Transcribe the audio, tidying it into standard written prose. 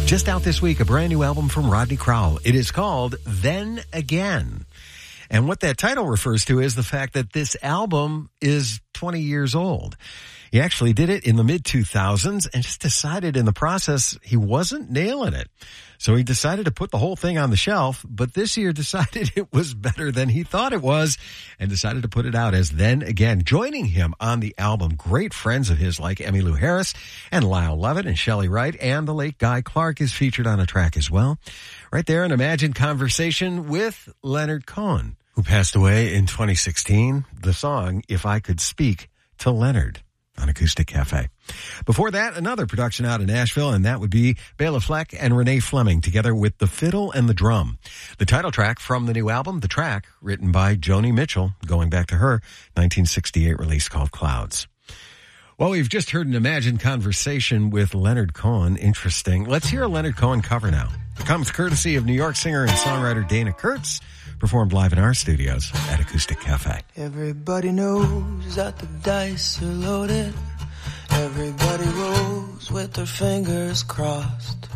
Just out this week, a brand new album from Rodney Crowell. It is called Then Again. And what that title refers to is the fact that this album is 20 years old. He actually did it in the mid-2000s and just decided in the process he wasn't nailing it. So he decided to put the whole thing on the shelf, but this year decided it was better than he thought it was and decided to put it out as Then Again. Joining him on the album, great friends of his like Emmylou Harris and Lyle Lovett and Shelley Wright, and the late Guy Clark is featured on a track as well. Right there, an imagined conversation with Leonard Cohen, who passed away in 2016. The song, If I Could Speak to Leonard, on Acoustic Cafe. Before that, another production out in Nashville, and that would be Bela Fleck and Renee Fleming together with The Fiddle and the Drum. The title track from the new album, the track written by Joni Mitchell, going back to her 1968 release called Clouds. Well, we've just heard an imagined conversation with Leonard Cohen. Interesting. Let's hear a Leonard Cohen cover now. It comes courtesy of New York singer and songwriter Dana Kurtz, performed live in our studios at Acoustic Cafe. Everybody knows that the dice are loaded. Everybody rolls with their fingers crossed.